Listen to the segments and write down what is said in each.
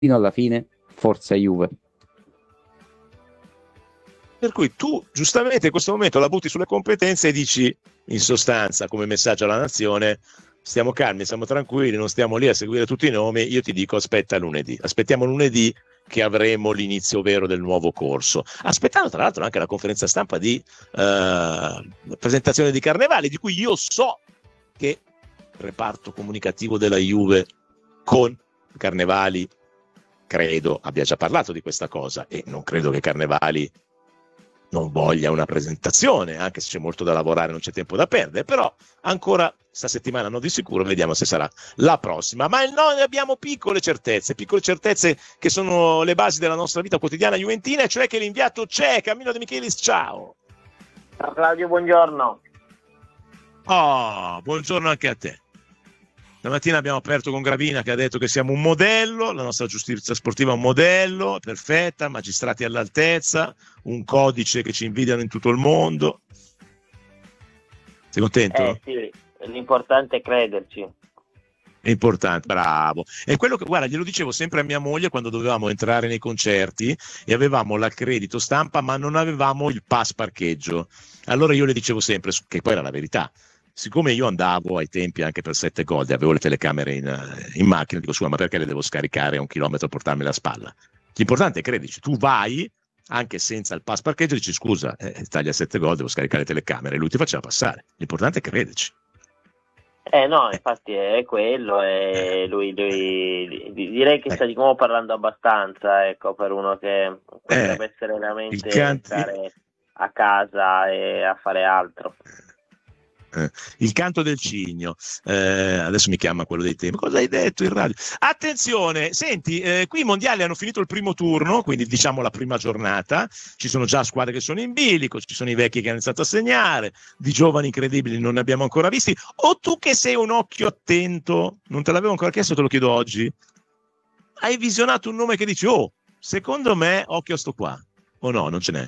fino alla fine, forza Juve. Per cui tu giustamente in questo momento la butti sulle competenze e dici, in sostanza, come messaggio alla nazione: stiamo calmi, stiamo tranquilli, non stiamo lì a seguire tutti i nomi. Io ti dico, aspetta lunedì, aspettiamo lunedì che avremo l'inizio vero del nuovo corso, aspettando tra l'altro anche la conferenza stampa di presentazione di Carnevali, di cui io so che il reparto comunicativo della Juve con Carnevali credo abbia già parlato di questa cosa, e non credo che Carnevali non voglia una presentazione, anche se c'è molto da lavorare, non c'è tempo da perdere, però ancora sta settimana no di sicuro, vediamo se sarà la prossima. Ma noi abbiamo piccole certezze che sono le basi della nostra vita quotidiana juventina, cioè che l'inviato c'è. Camillo De Michelis, ciao. Ciao Claudio, buongiorno. Oh, buongiorno anche a te. Stamattina abbiamo aperto con Gravina, che ha detto che siamo un modello, la nostra giustizia sportiva è un modello, perfetta, magistrati all'altezza, un codice che ci invidiano in tutto il mondo. Sei contento? Sì, l'importante è crederci. È importante, bravo. È quello che, guarda, glielo dicevo sempre a mia moglie quando dovevamo entrare nei concerti e avevamo l'accredito stampa, ma non avevamo il pass parcheggio. Allora io le dicevo sempre, che poi era la verità, siccome io andavo ai tempi anche per 7 gol, avevo le telecamere in macchina, dico: scusa, ma perché le devo scaricare a 1 chilometro e portarmele a spalla? L'importante è credici, tu vai anche senza il pass parcheggio, dici: scusa, taglia 7 gol, devo scaricare le telecamere, e lui ti faceva passare. L'importante è credici. No, infatti è quello, e lui direi che sta di nuovo parlando abbastanza, ecco, per uno che potrebbe essere veramente stare a casa e a fare altro. Il canto del cigno, adesso mi chiama quello dei temi. Cosa hai detto in radio? Attenzione, senti, qui i mondiali hanno finito il primo turno, quindi diciamo la prima giornata, ci sono già squadre che sono in bilico, ci sono i vecchi che hanno iniziato a segnare, di giovani incredibili non ne abbiamo ancora visti. O tu che sei un occhio attento, non te l'avevo ancora chiesto, te lo chiedo oggi, hai visionato un nome che dici: oh, secondo me occhio a sto qua, o no, non ce n'è?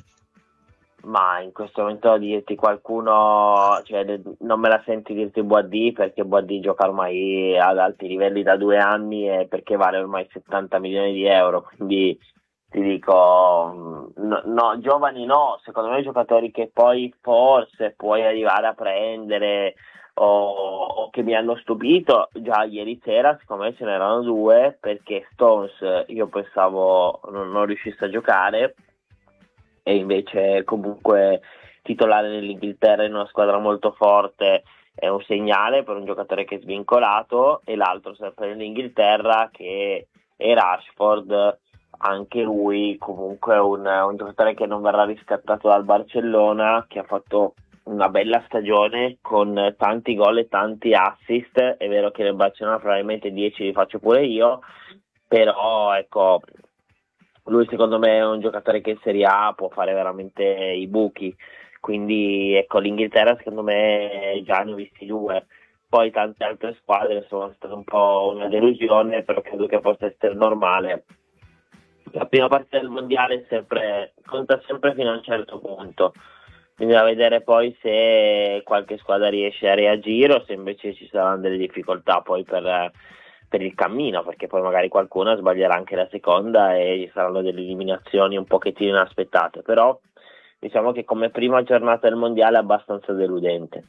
Ma in questo momento dirti qualcuno, cioè, non me la senti dirti Boadì, perché Boadì gioca ormai ad alti livelli da 2 anni e perché vale ormai 70 milioni di euro, quindi ti dico no, giovani no, secondo me giocatori che poi forse puoi arrivare a prendere o che mi hanno stupito già ieri sera, secondo me ce n'erano 2, perché Stones io pensavo non riuscisse a giocare, e invece comunque titolare nell'Inghilterra in una squadra molto forte è un segnale per un giocatore che è svincolato. E l'altro sempre nell'Inghilterra, che è Rashford, anche lui comunque un giocatore che non verrà riscattato dal Barcellona, che ha fatto una bella stagione con tanti gol e tanti assist. È vero che nel Barcellona probabilmente 10 li faccio pure io, però ecco, lui secondo me è un giocatore che in Serie A può fare veramente i buchi, quindi ecco, l'Inghilterra secondo me già ne ho visti 2, poi tante altre squadre sono state un po' una delusione, però credo che possa essere normale. La prima parte del mondiale conta sempre fino a un certo punto, quindi da vedere poi se qualche squadra riesce a reagire o se invece ci saranno delle difficoltà poi per il cammino, perché poi magari qualcuno sbaglierà anche la seconda e ci saranno delle eliminazioni un pochettino inaspettate, però diciamo che come prima giornata del mondiale è abbastanza deludente.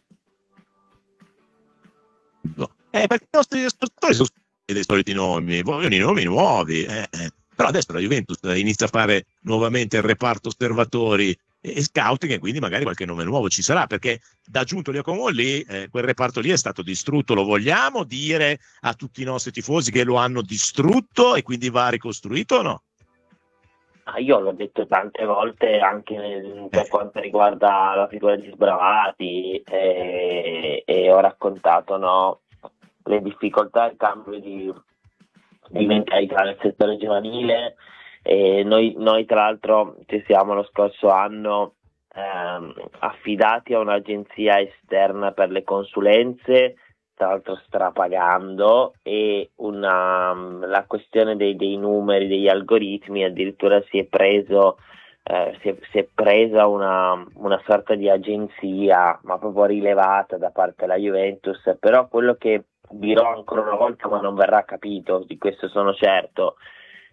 No. Perché i nostri ascoltatori sono dei soliti nomi, vogliono i nomi nuovi. Però adesso la Juventus inizia a fare nuovamente il reparto osservatori e scouting, e quindi magari qualche nome nuovo ci sarà, perché da giunto Giacomo lì quel reparto lì è stato distrutto. Lo vogliamo dire a tutti i nostri tifosi che lo hanno distrutto e quindi va ricostruito o no? Io l'ho detto tante volte anche per quanto riguarda la figura di Sbravati, e ho raccontato, no, le difficoltà e il cambio di mentalità nel settore giovanile. Noi tra l'altro ci siamo lo scorso anno affidati a un'agenzia esterna per le consulenze, tra l'altro strapagando, e la questione dei numeri, degli algoritmi, addirittura si è presa una sorta di agenzia, ma proprio rilevata da parte della Juventus. Però quello che dirò ancora una volta, ma non verrà capito, di questo sono certo,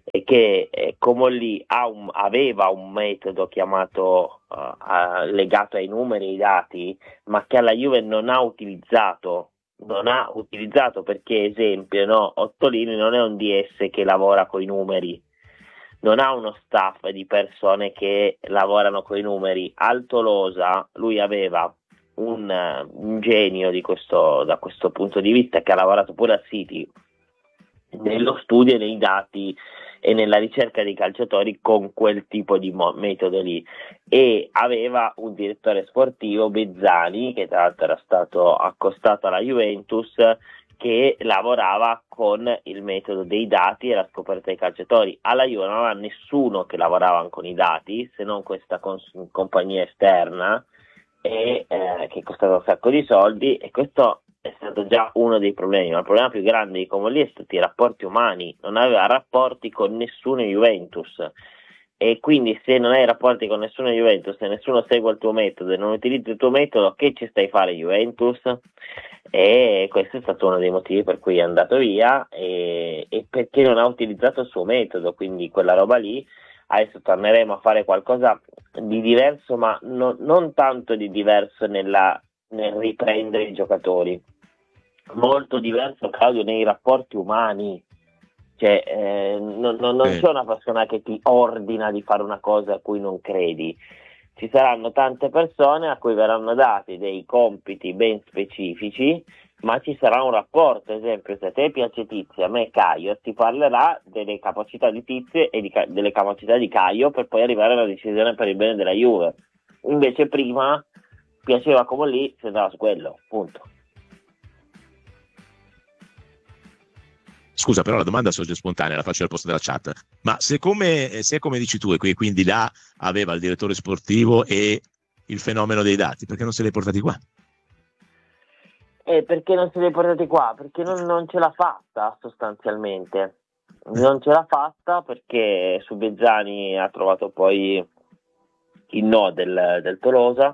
è che Comolli aveva un metodo chiamato legato ai numeri e ai dati, ma che alla Juve non ha utilizzato perché, esempio, no, Ottolini non è un DS che lavora con i numeri, non ha uno staff di persone che lavorano con i numeri. Al Tolosa lui aveva un genio da questo punto di vista, che ha lavorato pure a City nello studio e nei dati e nella ricerca dei calciatori con quel tipo di metodo lì, e aveva un direttore sportivo, Bezzani, che tra l'altro era stato accostato alla Juventus, che lavorava con il metodo dei dati e la scoperta dei calciatori. Alla Juve non aveva nessuno che lavorava con i dati, se non questa compagnia esterna, e che costava un sacco di soldi, e questo è stato già uno dei problemi. Ma il problema più grande di Comolli è stato i rapporti umani, non aveva rapporti con nessuno in Juventus, e quindi se non hai rapporti con nessuno in Juventus, se nessuno segue il tuo metodo e non utilizzi il tuo metodo, che ci stai a fare Juventus? E questo è stato uno dei motivi per cui è andato via, e perché non ha utilizzato il suo metodo, quindi quella roba lì. Adesso torneremo a fare qualcosa di diverso, ma non tanto di diverso nel riprendere i giocatori, molto diverso, Claudio, nei rapporti umani. Cioè, non c'è una persona che ti ordina di fare una cosa a cui non credi. Ci saranno tante persone a cui verranno dati dei compiti ben specifici, ma ci sarà un rapporto. Ad esempio, se a te piace Tizio, a me Caio, ti parlerà delle capacità di Tizio e delle capacità di Caio, per poi arrivare alla decisione per il bene della Juve. Invece prima piaceva come lì, si andava su quello, punto. Scusa, però la domanda sorge spontanea, la faccio al posto della chat. Ma se è come dici tu, e quindi là aveva il direttore sportivo e il fenomeno dei dati, perché non se li hai portati qua? Perché non se li hai portati qua? Perché non ce l'ha fatta sostanzialmente. Non ce l'ha fatta perché su Bezzani ha trovato poi il no del Tolosa,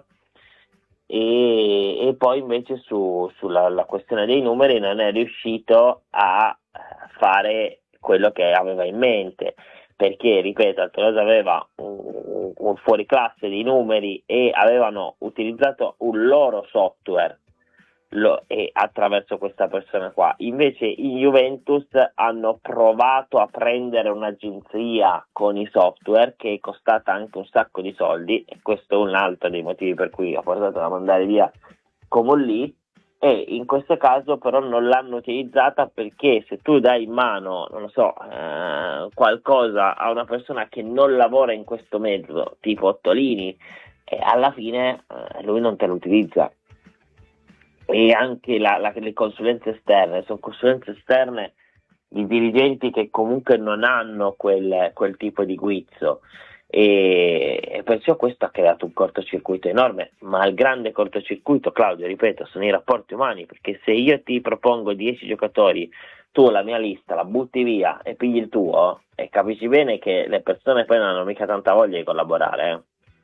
e poi invece sulla questione dei numeri non è riuscito a fare quello che aveva in mente, perché, ripeto, il Tolosa aveva un fuoriclasse di numeri e avevano utilizzato un loro software e attraverso questa persona qua. Invece in Juventus hanno provato a prendere un'agenzia con i software che è costata anche un sacco di soldi, e questo è un altro dei motivi per cui ho portato a mandare via Comolli, e in questo caso però non l'hanno utilizzata, perché se tu dai in mano, non lo so, qualcosa a una persona che non lavora in questo metodo, tipo Ottolini, alla fine lui non te lo utilizza. E anche le consulenze esterne sono consulenze esterne di dirigenti che comunque non hanno quel tipo di guizzo, e perciò questo ha creato un cortocircuito enorme. Ma il grande cortocircuito, Claudio, ripeto, sono i rapporti umani, perché se io ti propongo 10 giocatori, tu la mia lista la butti via e pigli il tuo, e capisci bene che le persone poi non hanno mica tanta voglia di collaborare.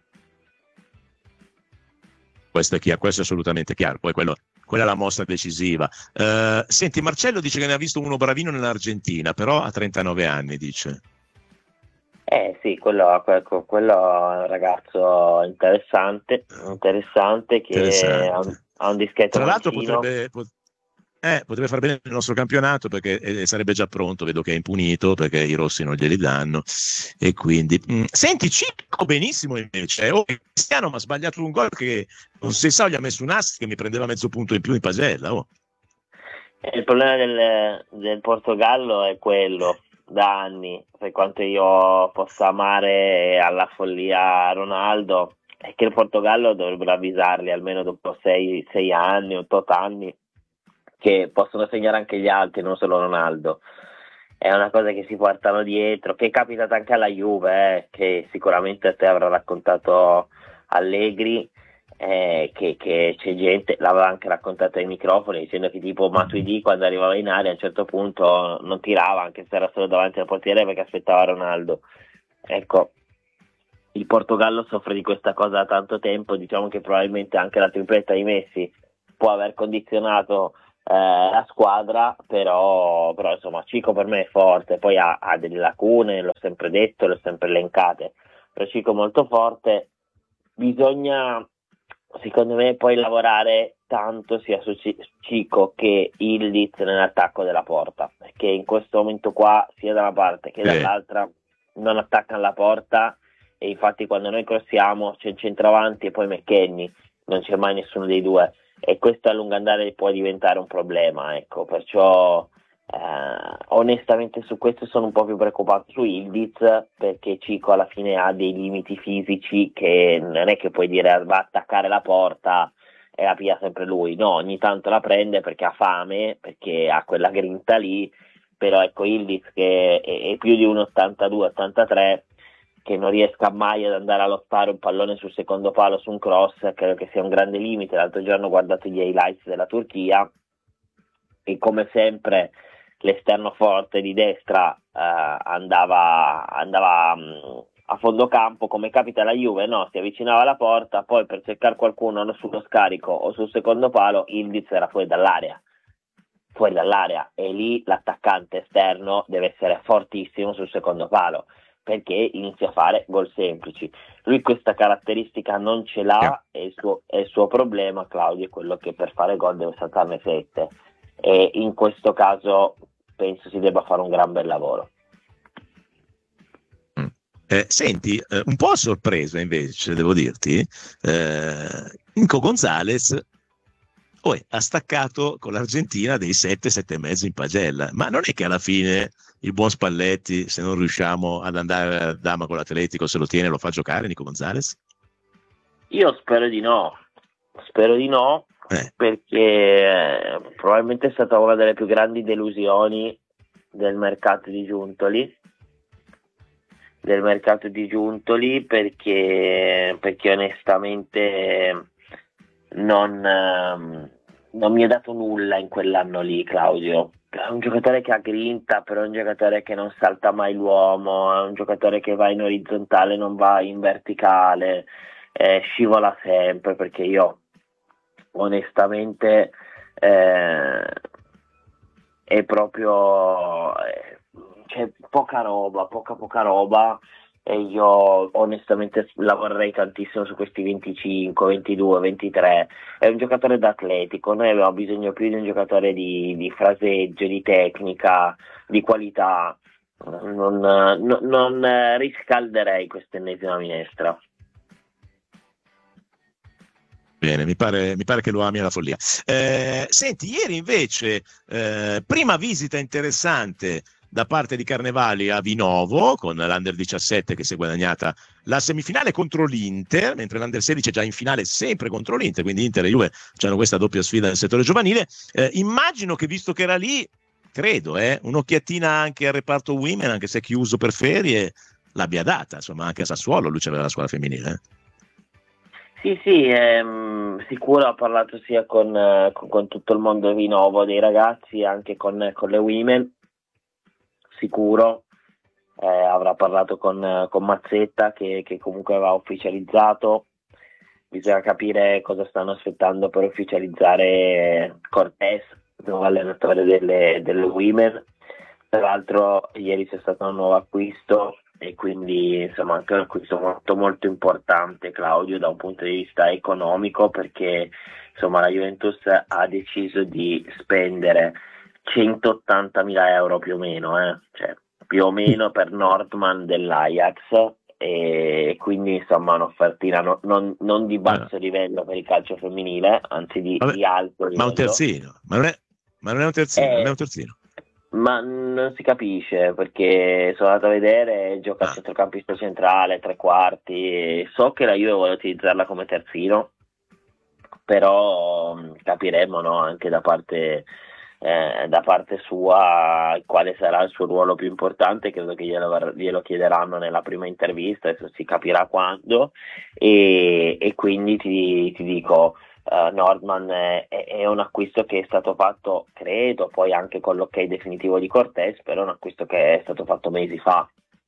Questo è chiaro, questo è assolutamente chiaro. Poi quella è la mossa decisiva. Senti, Marcello dice che ne ha visto uno bravino nell'Argentina, però ha 39 anni, dice. Sì, quello è un ragazzo interessante che ha un dischetto Tra l'altro mancino. potrebbe fare bene il nostro campionato, perché sarebbe già pronto, vedo che è impunito perché i rossi non glieli danno, e quindi senti, Cicco benissimo invece, Cristiano mi ha sbagliato un gol che non si sa, gli ha messo un assist che mi prendeva mezzo punto in più in pagella. Il problema del Portogallo è quello, da anni, per quanto io possa amare alla follia Ronaldo, è che il Portogallo dovrebbero avvisarli almeno dopo 6 anni, 8 anni, che possono segnare anche gli altri, non solo Ronaldo. È una cosa che si portano dietro, che è capitata anche alla Juve, che sicuramente a te avrà raccontato Allegri, che c'è gente, l'aveva anche raccontato ai microfoni, dicendo che tipo Matuidi quando arrivava in area a un certo punto non tirava, anche se era solo davanti al portiere, perché aspettava Ronaldo. Ecco, il Portogallo soffre di questa cosa da tanto tempo. Diciamo che probabilmente anche la tripletta di Messi può aver condizionato la squadra, però insomma Cico per me è forte, poi ha delle lacune, l'ho sempre detto, l'ho sempre elencate, però Cico è molto forte. Bisogna secondo me poi lavorare tanto sia su Cico che Ildiz nell'attacco della porta, perché in questo momento qua sia da una parte che dall'altra non attaccano la porta, e infatti quando noi crossiamo c'è il centravanti e poi McKennie, non c'è mai nessuno dei due, e questo a lungo andare può diventare un problema, ecco, perciò onestamente su questo sono un po' più preoccupato su Ildiz, perché Cico alla fine ha dei limiti fisici che non è che puoi dire va a attaccare la porta e la piglia sempre lui, no, ogni tanto la prende perché ha fame, perché ha quella grinta lì, però ecco Ildiz che è più di 1,82-83, che non riesca mai ad andare a lottare un pallone sul secondo palo su un cross, credo che sia un grande limite. L'altro giorno ho guardato gli highlights della Turchia e come sempre l'esterno forte di destra andava a fondo campo, come capita alla Juve, no? Si avvicinava alla porta, poi per cercare qualcuno sullo scarico o sul secondo palo, Ildiz era fuori dall'area, e lì l'attaccante esterno deve essere fortissimo sul secondo palo, perché inizia a fare gol semplici. Lui questa caratteristica non ce l'ha, e il suo problema, Claudio, è quello che per fare gol deve saltarne 7, e in questo caso penso si debba fare un gran bel lavoro. Senti, un po' a sorpresa invece, devo dirti, Nico Gonzalez ha staccato con l'Argentina dei 7-7,5 in pagella, ma non è che alla fine il buon Spalletti, se non riusciamo ad andare a dama con l'Atletico, se lo tiene e lo fa giocare Nico Gonzalez? Io spero di no, perché probabilmente è stata una delle più grandi delusioni del mercato di Giuntoli, perché onestamente non mi ha dato nulla in quell'anno lì, Claudio. È un giocatore che ha grinta, però è un giocatore che non salta mai l'uomo, è un giocatore che va in orizzontale, non va in verticale, scivola sempre, perché io onestamente è proprio c'è poca roba, e io onestamente lavorerei tantissimo su questi 25, 22, 23. È un giocatore d'atletico, noi abbiamo bisogno più di un giocatore di fraseggio, di tecnica, di qualità. Non riscalderei questa ennesima minestra. Bene, mi pare che lo ami alla follia. Senti, ieri invece, prima visita interessante da parte di Carnevali a Vinovo, con l'Under 17 che si è guadagnata la semifinale contro l'Inter, mentre l'Under 16 è già in finale sempre contro l'Inter, quindi Inter e Juve hanno questa doppia sfida nel settore giovanile. Immagino che, visto che era lì, credo, un'occhiatina anche al reparto Women, anche se è chiuso per ferie, l'abbia data, insomma, anche a Sassuolo lui c'aveva la squadra femminile. Sì, sicuro ha parlato sia con tutto il mondo Vinovo dei ragazzi, anche con le women, sicuro. Avrà parlato con Mazzetta che comunque aveva ufficializzato. Bisogna capire cosa stanno aspettando per ufficializzare Cortés, nuovo allenatore delle women. Tra l'altro ieri c'è stato un nuovo acquisto, e quindi insomma anche un acquisto molto molto importante, Claudio, da un punto di vista economico, perché insomma la Juventus ha deciso di spendere 180.000 euro più o meno, cioè più o meno per Nordman dell'Ajax, e quindi insomma un'offertina non di basso livello per il calcio femminile, anzi di alto livello. Ma un terzino, ma non è un terzino, non è un terzino. Ma non si capisce, perché sono andato a vedere, gioca a centrocampista centrale, tre quarti. So che la Juve vuole utilizzarla come terzino, però capiremo, no, anche da parte sua quale sarà il suo ruolo più importante. Credo che glielo chiederanno nella prima intervista, adesso si capirà quando, e quindi ti dico, Nordman è un acquisto che è stato fatto, credo, poi anche con l'ok definitivo di Cortés, però è un acquisto che è stato fatto mesi fa,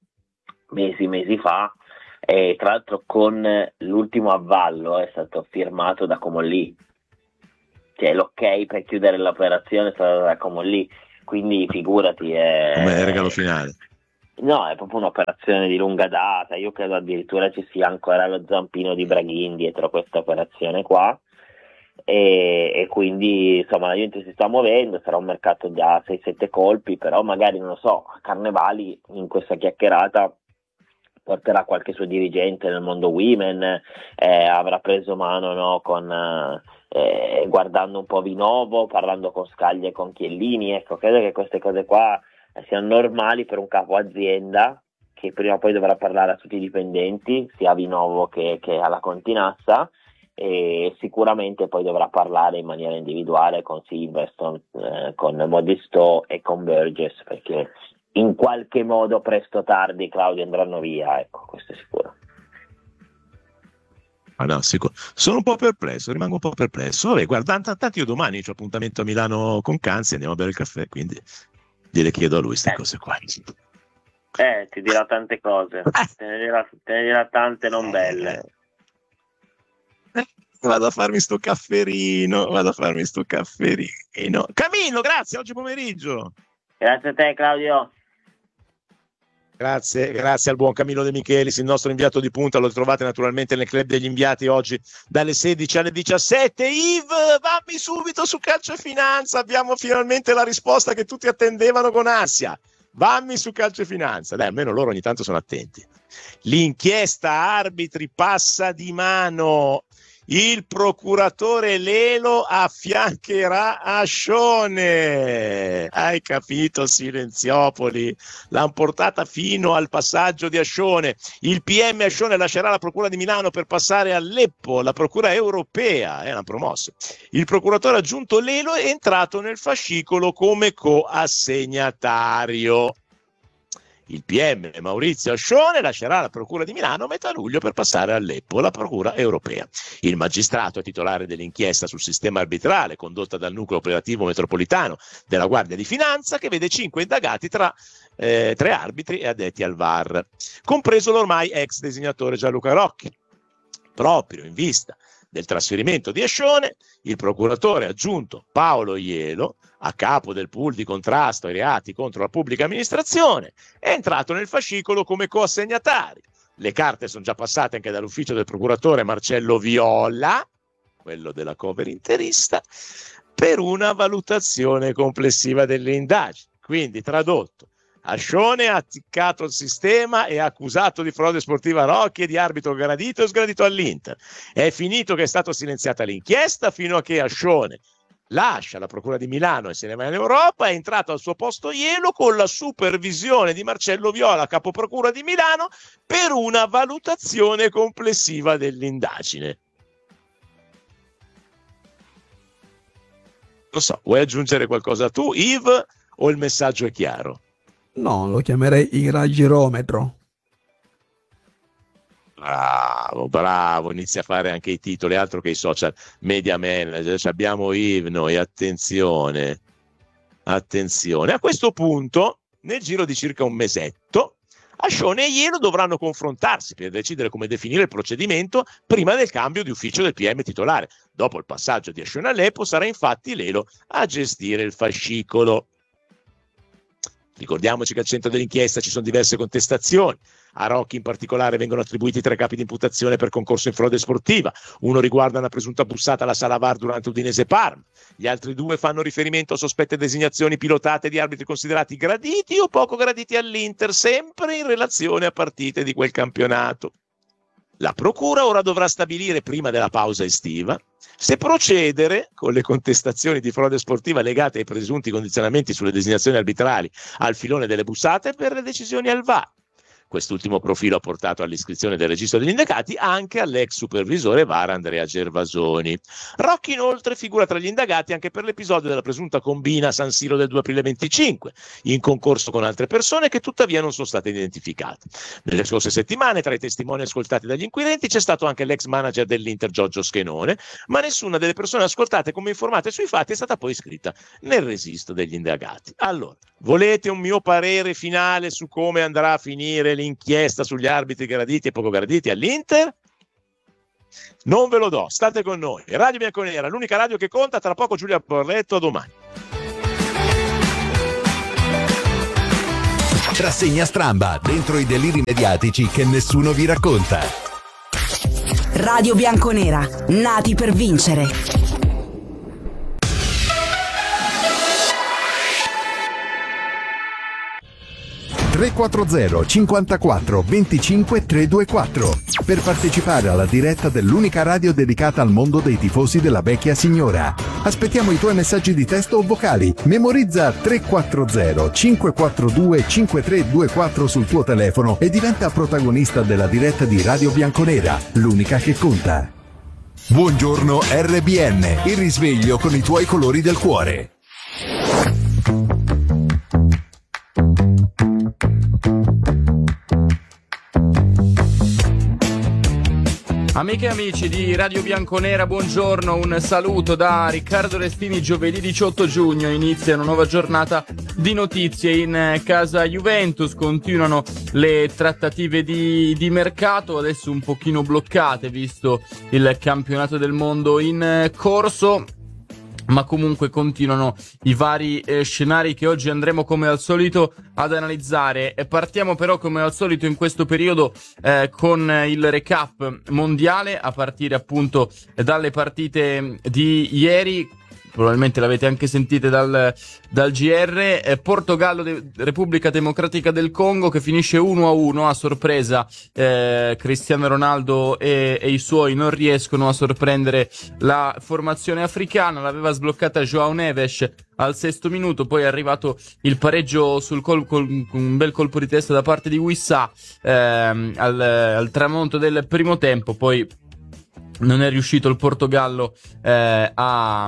e tra l'altro con l'ultimo avvallo è stato firmato da Comolli. cioè l'ok per chiudere l'operazione è stato da Como lì, quindi figurati. Come regalo finale. No, è proprio un'operazione di lunga data, io credo addirittura ci sia ancora lo zampino di Braghin dietro questa operazione qua, e quindi insomma la Juventus si sta muovendo, sarà un mercato da 6-7 colpi, però magari non lo so, Carnevali in questa chiacchierata porterà qualche suo dirigente nel mondo women, avrà preso mano, no, con guardando un po' Vinovo, parlando con Scaglia e con Chiellini, ecco, credo che queste cose qua siano normali per un capo azienda che prima o poi dovrà parlare a tutti i dipendenti, sia a Vinovo che alla Continassa, e sicuramente poi dovrà parlare in maniera individuale con Silverstone, con Modisto e con Burgess, perché in qualche modo presto o tardi Claudio andranno via, ecco, questo è sicuro. Ah no, sicuro. Sono un po' perplesso, rimango un po' perplesso. Vabbè, guarda, tanto io domani ho appuntamento a Milano con Canzi, andiamo a bere il caffè, quindi gliele chiedo a lui queste cose qua. Ti dirà tante cose, te ne dirà tante non belle. Vado a farmi sto cafferino. Camillo, grazie, oggi pomeriggio. Grazie a te, Claudio. Grazie al buon Camillo De Michelis, il nostro inviato di punta. Lo trovate naturalmente nel club degli inviati oggi dalle 16 alle 17. Yves, vammi subito su Calcio e Finanza, abbiamo finalmente la risposta che tutti attendevano con ansia. Vammi su Calcio e Finanza, dai, almeno loro ogni tanto sono attenti. L'inchiesta arbitri passa di mano. Il procuratore Lelo affiancherà Ascione. Hai capito, Silenziopoli? L'hanno portata fino al passaggio di Ascione. Il PM Ascione lascerà la procura di Milano per passare a Leppo, la procura europea. L'hanno promosso. Il procuratore aggiunto Lelo è entrato nel fascicolo come coassegnatario. Il PM Maurizio Ascione lascerà la procura di Milano a metà luglio per passare a Leppo, la procura europea. Il magistrato è titolare dell'inchiesta sul sistema arbitrale condotta dal nucleo operativo metropolitano della Guardia di Finanza, che vede 5 indagati tra 3 arbitri e addetti al VAR, compreso l'ormai ex designatore Gianluca Rocchi. Proprio in vista del trasferimento di Ascione, il procuratore aggiunto Paolo Ielo, a capo del pool di contrasto ai reati contro la pubblica amministrazione, è entrato nel fascicolo come coassegnatario. Le carte sono già passate anche dall'ufficio del procuratore Marcello Viola, quello della cover interista, per una valutazione complessiva delle indagini. Quindi, tradotto, Ascione ha attaccato il sistema e ha accusato di frode sportiva Rocchi e di arbitro gradito e sgradito all'Inter. È finito che è stata silenziata l'inchiesta fino a che Ascione lascia la procura di Milano e se ne va in Europa. È entrato al suo posto Ielo con la supervisione di Marcello Viola, capoprocura di Milano, per una valutazione complessiva dell'indagine. Lo so, vuoi aggiungere qualcosa tu, Yves, o il messaggio è chiaro? No, lo chiamerei iragirometro. Bravo, inizia a fare anche i titoli, altro che i social media manager. Abbiamo Yves noi, attenzione. A questo punto, nel giro di circa un mesetto, Ascione e Ielo dovranno confrontarsi per decidere come definire il procedimento prima del cambio di ufficio del PM titolare. Dopo il passaggio di Ascione a Leppo sarà infatti Lelo a gestire il fascicolo. Ricordiamoci che al centro dell'inchiesta ci sono diverse contestazioni. A Rocchi in particolare vengono attribuiti 3 capi di imputazione per concorso in frode sportiva. Uno riguarda una presunta bussata alla sala VAR durante Udinese Parma. Gli altri 2 fanno riferimento a sospette designazioni pilotate di arbitri considerati graditi o poco graditi all'Inter, sempre in relazione a partite di quel campionato. La procura ora dovrà stabilire prima della pausa estiva se procedere con le contestazioni di frode sportiva legate ai presunti condizionamenti sulle designazioni arbitrali al filone delle bussate per le decisioni al VAR. Quest'ultimo profilo ha portato all'iscrizione del registro degli indagati anche all'ex supervisore VAR Andrea Gervasoni. Rocchi inoltre figura tra gli indagati anche per l'episodio della presunta combina a San Siro del 2 aprile 25, in concorso con altre persone che tuttavia non sono state identificate. Nelle scorse settimane tra i testimoni ascoltati dagli inquirenti c'è stato anche l'ex manager dell'Inter Giorgio Schenone, ma nessuna delle persone ascoltate come informate sui fatti è stata poi iscritta nel registro degli indagati. Allora, volete un mio parere finale su come andrà a finire l'inchiesta sugli arbitri graditi e poco graditi all'Inter? Non ve lo do, state con noi. Radio Bianconera, l'unica radio che conta. Tra poco Giulia Borletto, a domani. Rassegna stramba dentro i deliri mediatici che nessuno vi racconta. Radio Bianconera, nati per vincere. 340 54 25 324 per partecipare alla diretta dell'unica radio dedicata al mondo dei tifosi della vecchia signora. Aspettiamo i tuoi messaggi di testo o vocali. Memorizza 340 542 5324 sul tuo telefono e diventa protagonista della diretta di Radio Bianconera, l'unica che conta. Buongiorno RBN, il risveglio con i tuoi colori del cuore. Amiche e amici di Radio Bianconera, buongiorno, un saluto da Riccardo Restini. Giovedì 18 giugno inizia una nuova giornata di notizie in casa Juventus. Continuano le trattative di mercato, adesso un pochino bloccate visto il campionato del mondo in corso, ma comunque continuano i vari scenari che oggi andremo come al solito ad analizzare. Partiamo però come al solito in questo periodo con il recap mondiale, a partire appunto dalle partite di ieri. Probabilmente l'avete anche sentite dal GR. Portogallo, Repubblica Democratica del Congo, che finisce 1-1 a sorpresa. Cristiano Ronaldo e i suoi non riescono a sorprendere la formazione africana. L'aveva sbloccata João Neves al 6° minuto, poi è arrivato il pareggio con un bel colpo di testa da parte di Wissa al tramonto del primo tempo. Poi non è riuscito il Portogallo a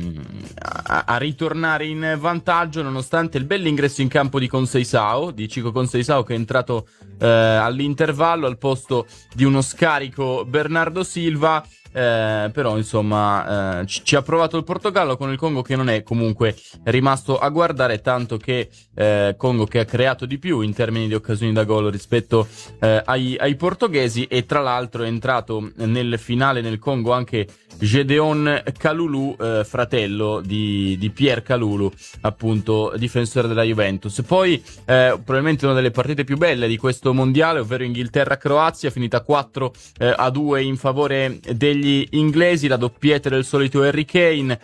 ritornare in vantaggio, nonostante il bell'ingresso in campo di Chico Conceição, che è entrato all'intervallo al posto di uno scarico Bernardo Silva. Però insomma ci ha provato il Portogallo con il Congo, che non è comunque rimasto a guardare, tanto che Congo che ha creato di più in termini di occasioni da gol rispetto ai portoghesi. E tra l'altro è entrato nel finale nel Congo anche Gedeon Kalulu, fratello di Pierre Kalulu, appunto difensore della Juventus. Poi probabilmente una delle partite più belle di questo mondiale, ovvero Inghilterra-Croazia, finita 4-2 in favore degli inglesi, la doppietta del solito Harry Kane,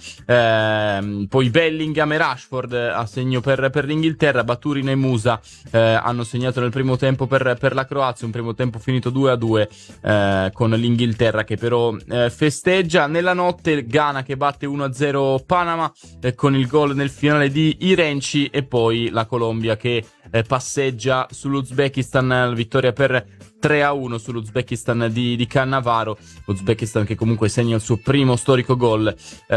poi Bellingham e Rashford a segno per l'Inghilterra. Baturina e Musa hanno segnato nel primo tempo per la Croazia, un primo tempo finito 2-2 con l'Inghilterra che però festeggia. Nella notte Ghana che batte 1-0 Panama con il gol nel finale di Irenci, e poi la Colombia che passeggia sull'Uzbekistan, vittoria per 3-1 sull'Uzbekistan di Cannavaro. L'Uzbekistan che comunque segna il suo primo storico gol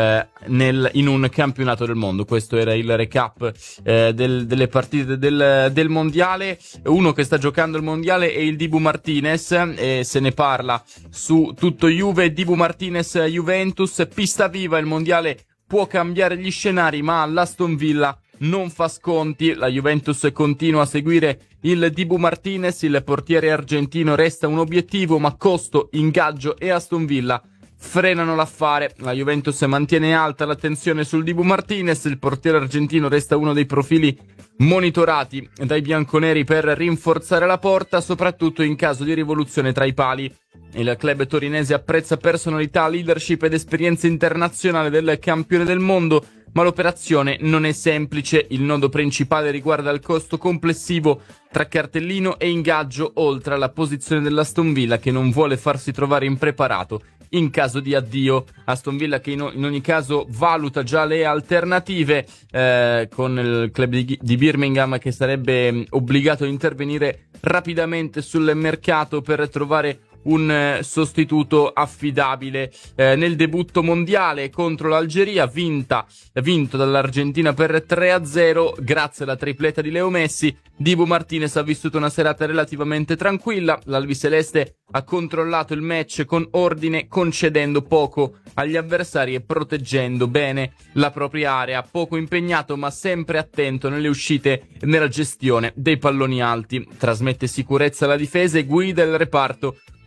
in un campionato del mondo. Questo era il recap delle partite del mondiale. Uno che sta giocando il mondiale è il Dibu Martinez, e se ne parla su Tutto Juve. Dibu Martinez Juventus, pista viva, il mondiale può cambiare gli scenari, ma l'Aston Villa non fa sconti. La Juventus continua a seguire il Dibu Martinez, il portiere argentino resta un obiettivo, ma costo, ingaggio e Aston Villa frenano l'affare. La Juventus mantiene alta l'attenzione sul Dibu Martinez, il portiere argentino resta uno dei profili monitorati dai bianconeri per rinforzare la porta, soprattutto in caso di rivoluzione tra i pali. Il club torinese apprezza personalità, leadership ed esperienza internazionale del campione del mondo, ma l'operazione non è semplice. Il nodo principale riguarda il costo complessivo tra cartellino e ingaggio, oltre alla posizione dell'Aston Villa che non vuole farsi trovare impreparato in caso di addio. Aston Villa che in ogni caso valuta già le alternative, con il club di Birmingham che sarebbe obbligato a intervenire rapidamente sul mercato per trovare un sostituto affidabile. Nel debutto mondiale contro l'Algeria, vinto dall'Argentina per 3-0 grazie alla tripletta di Leo Messi, Dibu Martinez ha vissuto una serata relativamente tranquilla. L'albiceleste ha controllato il match con ordine, concedendo poco agli avversari e proteggendo bene la propria area. Poco impegnato ma sempre attento nelle uscite e nella gestione dei palloni alti. Trasmette sicurezza alla difesa e guida il reparto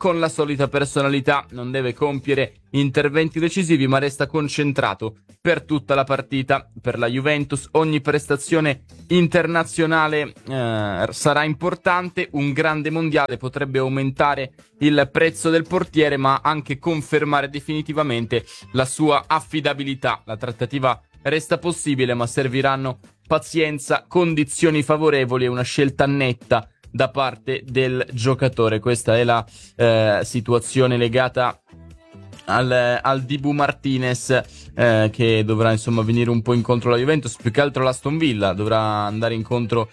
con la solita personalità, non deve compiere interventi decisivi ma resta concentrato per tutta la partita. Per la Juventus ogni prestazione internazionale sarà importante, un grande mondiale potrebbe aumentare il prezzo del portiere ma anche confermare definitivamente la sua affidabilità. La trattativa resta possibile ma serviranno pazienza, condizioni favorevoli e una scelta netta da parte del giocatore. Questa è la situazione legata al Dibu Martinez, che dovrà insomma venire un po' incontro alla Juventus. Più che altro l'Aston Villa dovrà andare incontro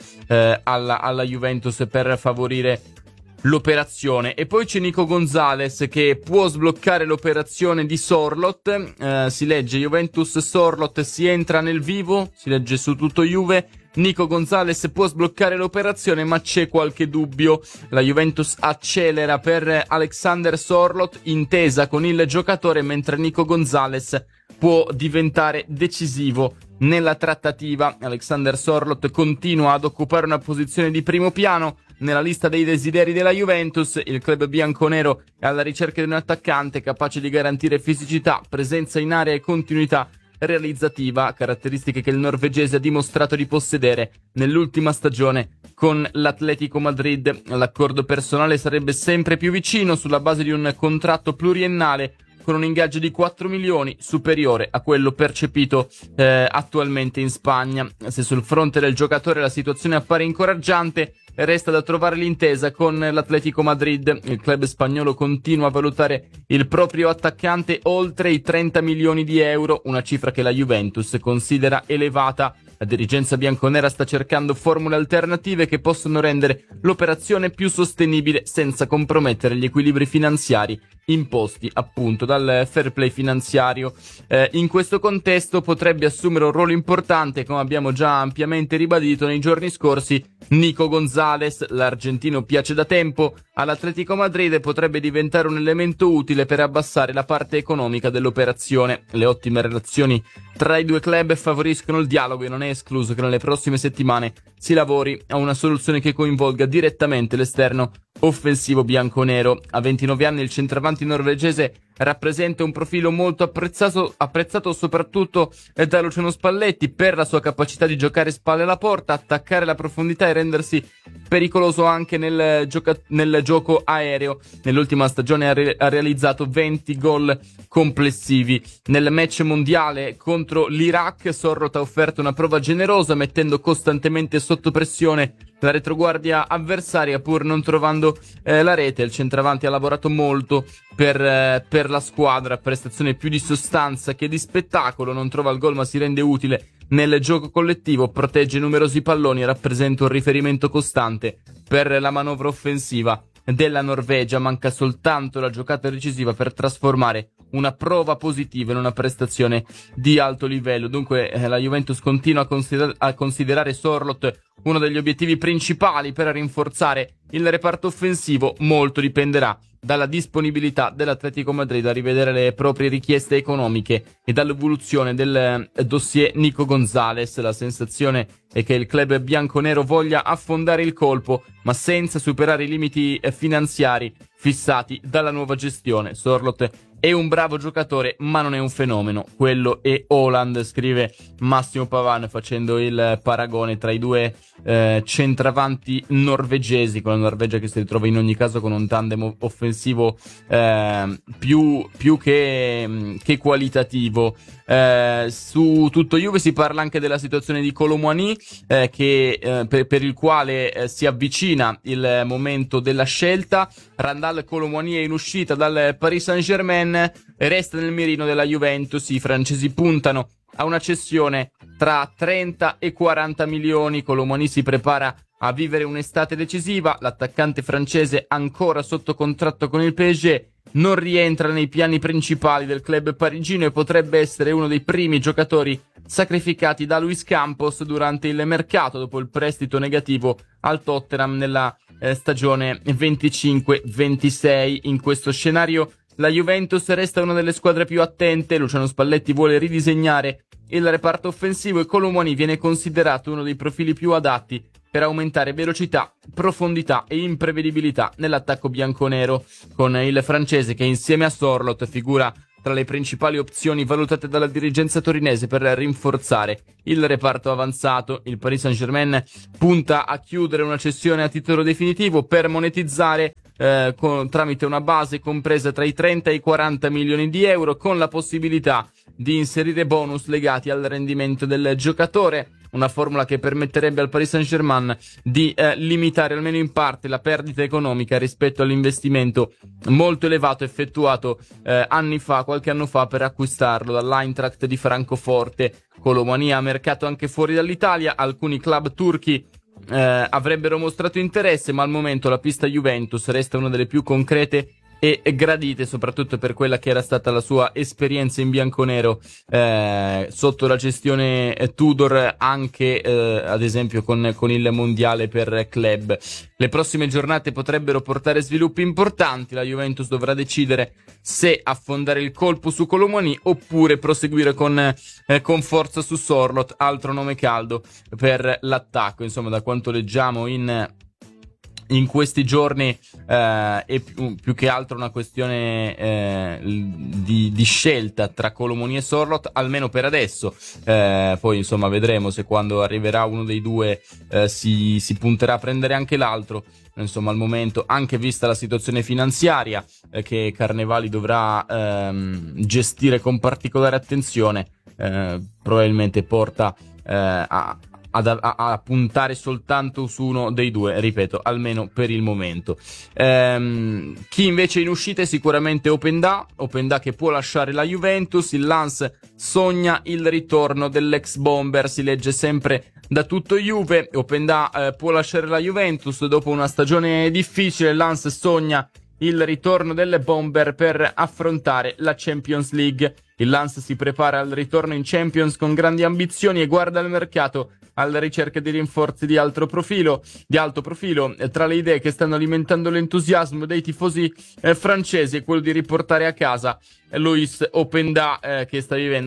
alla Juventus per favorire l'operazione. E poi c'è Nico Gonzalez che può sbloccare l'operazione di Sorloth. Si legge Juventus Sorloth, si entra nel vivo, si legge su Tutto Juve. Nico Gonzalez può sbloccare l'operazione ma c'è qualche dubbio. La Juventus accelera per Alexander Sorloth, intesa con il giocatore, mentre Nico Gonzalez può diventare decisivo nella trattativa. Alexander Sorloth continua ad occupare una posizione di primo piano nella lista dei desideri della Juventus. Il club bianconero è alla ricerca di un attaccante capace di garantire fisicità, presenza in area e continuità realizzativa, caratteristiche che il norvegese ha dimostrato di possedere nell'ultima stagione con l'Atletico Madrid. L'accordo personale sarebbe sempre più vicino sulla base di un contratto pluriennale con un ingaggio di 4 milioni superiore a quello percepito attualmente in Spagna. Se sul fronte del giocatore la situazione appare incoraggiante, resta da trovare l'intesa con l'Atletico Madrid. Il club spagnolo continua a valutare il proprio attaccante oltre i 30 milioni di euro, una cifra che la Juventus considera elevata. La dirigenza bianconera sta cercando formule alternative che possono rendere l'operazione più sostenibile senza compromettere gli equilibri finanziari imposti appunto dal fair play finanziario. In questo contesto potrebbe assumere un ruolo importante, come abbiamo già ampiamente ribadito nei giorni scorsi, Nico Gonzalez. L'argentino piace da tempo all'Atletico Madrid e potrebbe diventare un elemento utile per abbassare la parte economica dell'operazione. Le ottime relazioni tra i due club favoriscono il dialogo e non è escluso che nelle prossime settimane si lavori a una soluzione che coinvolga direttamente l'esterno offensivo bianconero. A 29 anni il centravanti norvegese rappresenta un profilo molto apprezzato soprattutto da Luciano Spalletti per la sua capacità di giocare spalle alla porta, attaccare la profondità e rendersi pericoloso anche nel gioco aereo. Nell'ultima stagione ha realizzato 20 gol complessivi. Nel match mondiale contro l'Iraq Sorloth ha offerto una prova generosa, mettendo costantemente sotto pressione la retroguardia avversaria pur non trovando la rete. Il centravanti ha lavorato molto per la squadra, prestazione più di sostanza che di spettacolo, non trova il gol ma si rende utile nel gioco collettivo, protegge numerosi palloni e rappresenta un riferimento costante per la manovra offensiva della Norvegia. Manca soltanto la giocata decisiva per trasformare una prova positiva in una prestazione di alto livello. Dunque la Juventus continua a considerare Sorloth uno degli obiettivi principali per rinforzare il reparto offensivo. Molto dipenderà dalla disponibilità dell'Atletico Madrid a rivedere le proprie richieste economiche e dall'evoluzione del dossier Nico Gonzalez. La sensazione è che il club bianconero voglia affondare il colpo, ma senza superare i limiti finanziari fissati dalla nuova gestione. Sorloth è un bravo giocatore, ma non è un fenomeno. Quello è Haaland, scrive Massimo Pavan, facendo il paragone tra i due centravanti norvegesi, con la Norvegia che si ritrova in ogni caso con un tandem offensivo più che qualitativo. Su Tutto Juve si parla anche della situazione di Kolo Muani, per il quale si avvicina il momento della scelta. Randal Kolo Muani è in uscita dal Paris Saint-Germain, resta nel mirino della Juventus. I francesi puntano a una cessione tra 30 e 40 milioni. Kolo Muani si prepara a vivere un'estate decisiva. L'attaccante francese, ancora sotto contratto con il PSG, non rientra nei piani principali del club parigino e potrebbe essere uno dei primi giocatori sacrificati da Luis Campos durante il mercato, dopo il prestito negativo al Tottenham nella stagione 25-26. In questo scenario la Juventus resta una delle squadre più attente. Luciano Spalletti vuole ridisegnare il reparto offensivo e Kolo Muani viene considerato uno dei profili più adatti per aumentare velocità, profondità e imprevedibilità nell'attacco bianconero, con il francese che insieme a Sorloth figura tra le principali opzioni valutate dalla dirigenza torinese per rinforzare il reparto avanzato. Il Paris Saint-Germain punta a chiudere una cessione a titolo definitivo per monetizzare tramite una base compresa tra i 30 e i 40 milioni di euro, con la possibilità di inserire bonus legati al rendimento del giocatore. Una formula che permetterebbe al Paris Saint-Germain di limitare almeno in parte la perdita economica rispetto all'investimento molto elevato effettuato qualche anno fa per acquistarlo dall'Eintracht di Francoforte. Kolo Muani ha mercato anche fuori dall'Italia. Alcuni club turchi avrebbero mostrato interesse, ma al momento la pista Juventus resta una delle più concrete e gradite, soprattutto per quella che era stata la sua esperienza in bianconero sotto la gestione Tudor, anche ad esempio con il mondiale per club. Le prossime giornate potrebbero portare sviluppi importanti. La Juventus dovrà decidere se affondare il colpo su Kolo Muani oppure proseguire con forza su Sorloth, altro nome caldo per l'attacco. Insomma, da quanto leggiamo in questi giorni è più che altro una questione di scelta tra Kolo Muani e Sorloth, almeno per adesso. Poi insomma vedremo se quando arriverà uno dei due si punterà a prendere anche l'altro. Insomma, al momento, anche vista la situazione finanziaria che Carnevali dovrà gestire con particolare attenzione, probabilmente porta a puntare soltanto su uno dei due, ripeto, almeno per il momento. Chi invece in uscita è sicuramente Openda che può lasciare la Juventus. Il Lens sogna il ritorno dell'ex bomber, si legge sempre da tutto Juve. Openda può lasciare la Juventus dopo una stagione difficile. Il Lens sogna il ritorno delle bomber per affrontare la Champions League. Il Lens si prepara al ritorno in Champions con grandi ambizioni e guarda al mercato alla ricerca di rinforzi di alto profilo. Tra le idee che stanno alimentando l'entusiasmo dei tifosi francesi è quello di riportare a casa Loïs Openda, che sta vivendo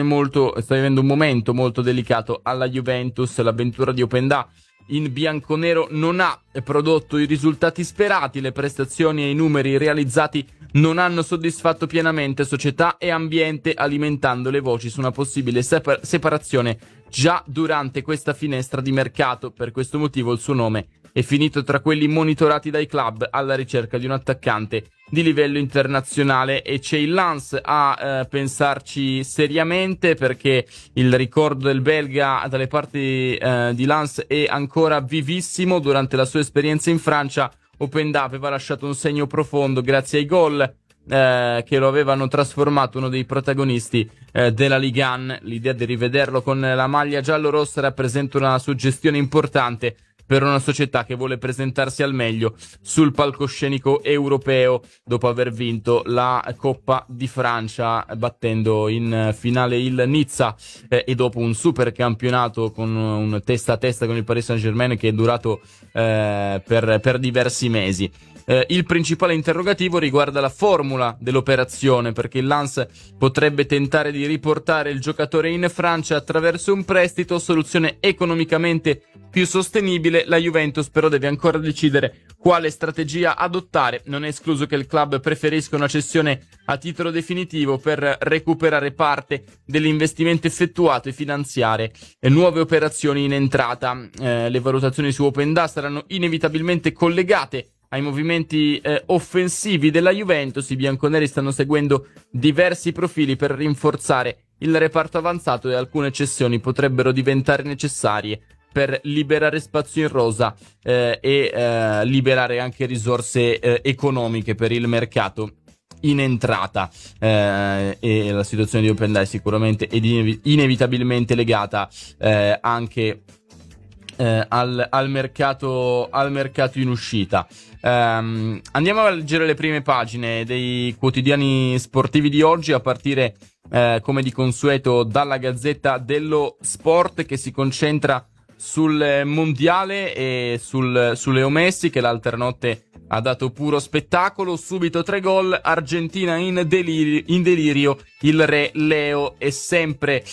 un momento molto delicato alla Juventus. L'avventura di Openda in bianconero non ha prodotto i risultati sperati. Le prestazioni e i numeri realizzati non hanno soddisfatto pienamente società e ambiente, alimentando le voci su una possibile separazione già durante questa finestra di mercato. Per questo motivo il suo nome è finito tra quelli monitorati dai club alla ricerca di un attaccante di livello internazionale, e c'è il Lens a pensarci seriamente, perché il ricordo del belga dalle parti di Lens è ancora vivissimo. Durante la sua esperienza in Francia Openda aveva lasciato un segno profondo grazie ai gol che lo avevano trasformato uno dei protagonisti della Ligue 1. L'idea di rivederlo con la maglia giallo-rossa rappresenta una suggestione importante per una società che vuole presentarsi al meglio sul palcoscenico europeo, dopo aver vinto la Coppa di Francia battendo in finale il Nizza e dopo un super campionato con un testa a testa con il Paris Saint-Germain che è durato per diversi mesi. Il principale interrogativo riguarda la formula dell'operazione, perché il Lens potrebbe tentare di riportare il giocatore in Francia attraverso un prestito, soluzione economicamente più sostenibile. La Juventus però deve ancora decidere quale strategia adottare. Non è escluso che il club preferisca una cessione a titolo definitivo per recuperare parte dell'investimento effettuato e finanziare nuove operazioni in entrata. Le valutazioni su Openda saranno inevitabilmente collegate ai movimenti offensivi della Juventus. I bianconeri stanno seguendo diversi profili per rinforzare il reparto avanzato e alcune cessioni potrebbero diventare necessarie per liberare spazio in rosa e liberare anche risorse economiche per il mercato in entrata, e la situazione di Openda è sicuramente ed inevitabilmente legata anche al mercato in uscita. Andiamo a leggere le prime pagine dei quotidiani sportivi di oggi, a partire come di consueto dalla Gazzetta dello Sport, che si concentra sul mondiale e sul Leo Messi, che l'altra notte ha dato puro spettacolo. Subito 3 gol, Argentina in delirio, il re è sempre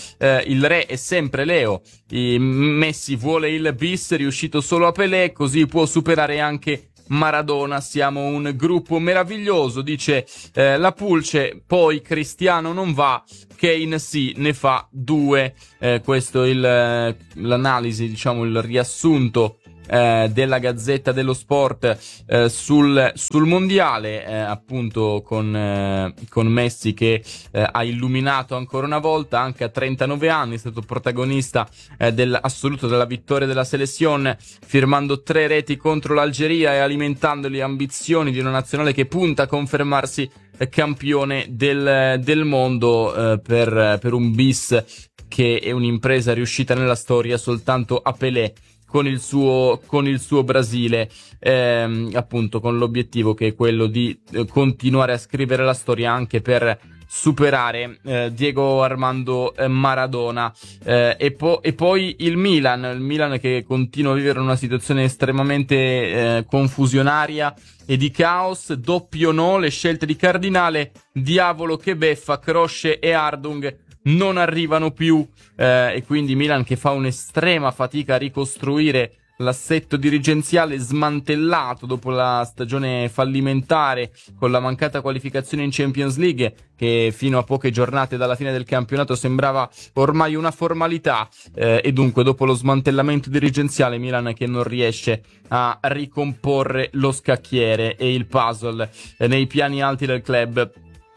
Leo. Messi vuole il bis, riuscito solo a Pelé, così può superare anche Maradona. Siamo un gruppo meraviglioso, dice la Pulce. Poi Cristiano non va, Kane sì, ne fa 2. Questo è l'analisi, diciamo il riassunto della Gazzetta dello Sport sul mondiale, appunto con Messi che ha illuminato ancora una volta, anche a 39 anni è stato protagonista assoluto della vittoria della selezione, firmando 3 reti contro l'Algeria e alimentando le ambizioni di una nazionale che punta a confermarsi campione del mondo, per un bis che è un'impresa riuscita nella storia soltanto a Pelé con il suo Brasile, appunto con l'obiettivo che è quello di continuare a scrivere la storia anche per superare Diego Armando Maradona. E poi il Milan che continua a vivere una situazione estremamente confusionaria e di caos. Doppio no, le scelte di Cardinale, diavolo che beffa, Kroos e Ardung non arrivano più, e quindi Milan che fa un'estrema fatica a ricostruire l'assetto dirigenziale smantellato dopo la stagione fallimentare con la mancata qualificazione in Champions League, che fino a poche giornate dalla fine del campionato sembrava ormai una formalità, e dunque dopo lo smantellamento dirigenziale Milan che non riesce a ricomporre lo scacchiere e il puzzle nei piani alti del club.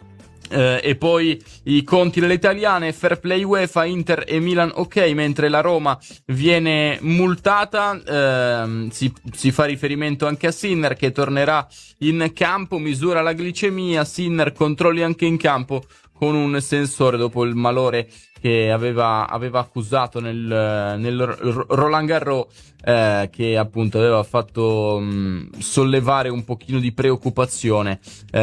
E poi i conti delle italiane, fair play UEFA, Inter e Milan ok, mentre la Roma viene multata. Si fa riferimento anche a Sinner che tornerà in campo, misura la glicemia, Sinner controlli anche in campo con un sensore dopo il malore che aveva accusato nel Roland Garros, che appunto aveva fatto sollevare un pochino di preoccupazione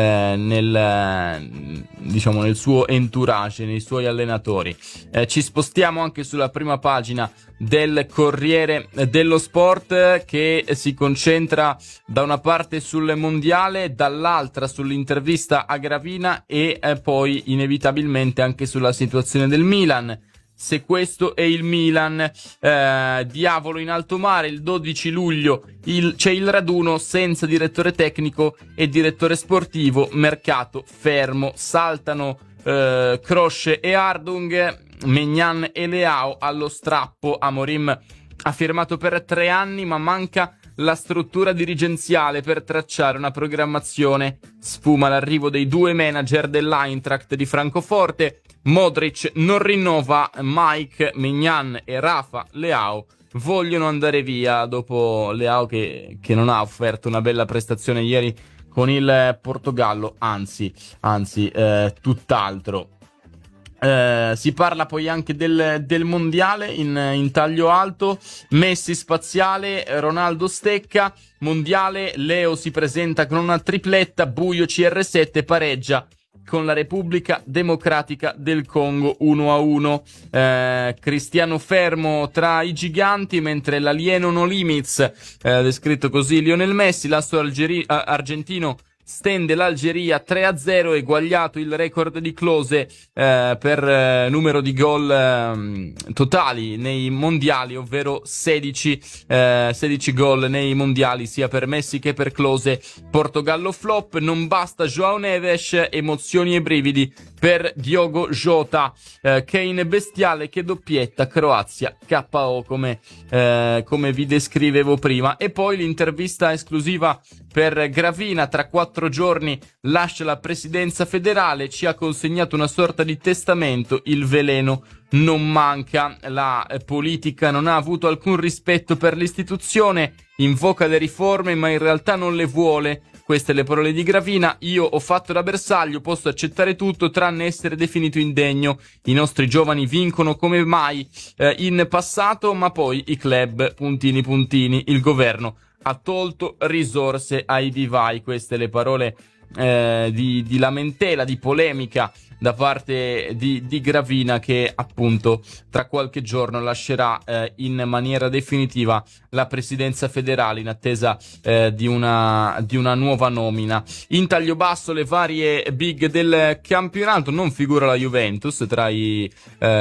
nel suo entourage, nei suoi allenatori. Ci spostiamo anche sulla prima pagina del Corriere dello Sport, che si concentra da una parte sul mondiale, dall'altra sull'intervista a Gravina e poi inevitabilmente anche sulla situazione del Milan. Se questo è il Milan, diavolo in alto mare, il 12 luglio c'è il raduno senza direttore tecnico e direttore sportivo, mercato fermo, saltano Kroos e Ardung, Maignan e Leao allo strappo. Amorim ha firmato per 3 anni ma manca la struttura dirigenziale per tracciare una programmazione. Sfuma l'arrivo dei 2 manager dell'Eintracht di Francoforte. Modric non rinnova, Mike, Maignan e Rafa Leao vogliono andare via dopo Leao che non ha offerto una bella prestazione ieri con il Portogallo, anzi tutt'altro. Si parla poi anche del mondiale in taglio alto. Messi spaziale, Ronaldo stecca. Mondiale, Leo si presenta con una tripletta, buio CR7 pareggia con la Repubblica Democratica del Congo 1-1. Cristiano fermo tra i giganti, mentre l'alieno no limits, descritto così Lionel Messi, l'asso argentino stende l'Algeria 3-0, eguagliato il record di Klose per numero di gol totali nei mondiali, ovvero 16 gol nei mondiali sia per Messi che per Klose. Portogallo flop, non basta João Neves, emozioni e brividi per Diogo Jota. Kane bestiale che doppietta, Croazia KO come vi descrivevo prima. E poi l'intervista esclusiva per Gravina, tra 4 giorni lascia la presidenza federale, ci ha consegnato una sorta di testamento, il veleno non manca, la politica non ha avuto alcun rispetto per l'istituzione, invoca le riforme ma in realtà non le vuole. Queste le parole di Gravina: io ho fatto da bersaglio, posso accettare tutto tranne essere definito indegno. I nostri giovani vincono come mai in passato, ma poi i club, puntini, il governo ha tolto risorse ai vivai. Queste le parole di lamentela, di polemica da parte di Gravina, che appunto tra qualche giorno lascerà in maniera definitiva la presidenza federale in attesa di una nuova nomina. In taglio basso le varie big del campionato, non figura la Juventus tra gli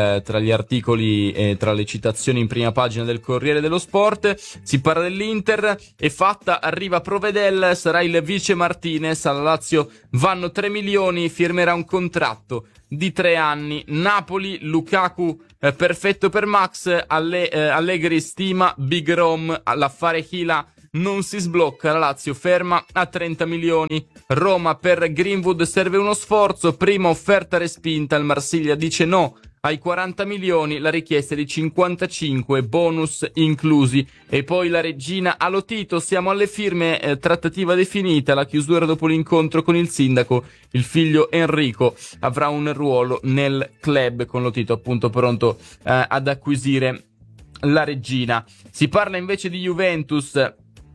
articoli e tra le citazioni in prima pagina del Corriere dello Sport. Si parla dell'Inter, è fatta, arriva Provedel, sarà il vice Martinez, alla Lazio vanno 3 milioni, firmerà un contratto di 3 anni. Napoli, Lukaku perfetto per Max, Allegri stima Big Rom, l'affare Hila non si sblocca, la Lazio ferma a 30 milioni. Roma, per Greenwood serve uno sforzo, prima offerta respinta, il Marsiglia dice no ai 40 milioni, la richiesta è di 55, bonus inclusi. E poi la regina allo Tito, siamo alle firme, trattativa definita, la chiusura dopo l'incontro con il sindaco, il figlio Enrico avrà un ruolo nel club, con lo Tito appunto pronto ad acquisire la regina. Si parla invece di Juventus